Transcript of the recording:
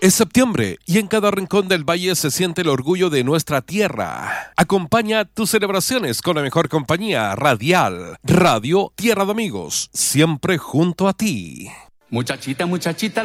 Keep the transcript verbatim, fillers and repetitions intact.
Es septiembre y en cada rincón del valle se siente el orgullo de nuestra tierra. Acompaña tus celebraciones con la mejor compañía radial, Radio Tierra de Amigos, siempre junto a ti. Muchachita, muchachita.